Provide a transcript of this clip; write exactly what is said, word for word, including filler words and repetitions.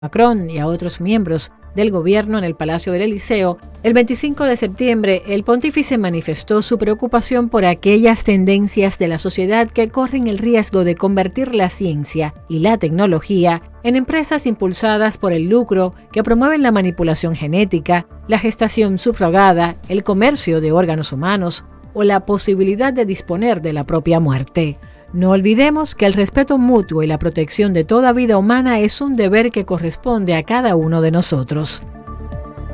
Macron y a otros miembros del gobierno en el Palacio del Elíseo, el veinticinco de septiembre el pontífice manifestó su preocupación por aquellas tendencias de la sociedad que corren el riesgo de convertir la ciencia y la tecnología en empresas impulsadas por el lucro que promueven la manipulación genética, la gestación subrogada, el comercio de órganos humanos o la posibilidad de disponer de la propia muerte. No olvidemos que el respeto mutuo y la protección de toda vida humana es un deber que corresponde a cada uno de nosotros.